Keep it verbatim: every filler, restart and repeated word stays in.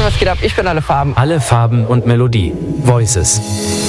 Leute, was geht ab? Ich bin alle Farben. Alle Farben und Melodie. Voices.